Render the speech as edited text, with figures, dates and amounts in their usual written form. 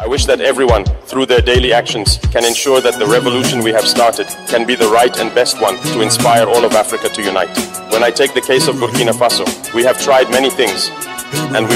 I wish that everyone, through their daily actions, can ensure that the revolution we have started can be the right and best one to inspire all of Africa to unite. When I take the case of Burkina Faso, we have tried many things, and we